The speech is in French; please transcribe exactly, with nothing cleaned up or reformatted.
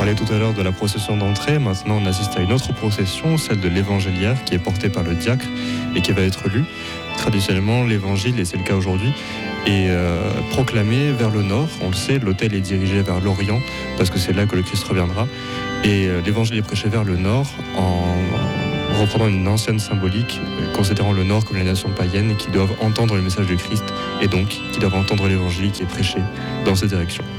parlait tout à l'heure de la procession d'entrée. Maintenant, on assiste à une autre procession, celle de l'évangéliaire, qui est portée par le diacre et qui va être lue. Traditionnellement, l'évangile, et c'est le cas aujourd'hui, est euh, proclamé vers le nord. On le sait, l'autel est dirigé vers l'Orient, parce que c'est là que le Christ reviendra. Et euh, l'évangile est prêché vers le nord, en reprenant une ancienne symbolique, considérant le nord comme les nations païennes, qui doivent entendre le message de Christ, et donc qui doivent entendre l'évangile qui est prêché dans cette direction.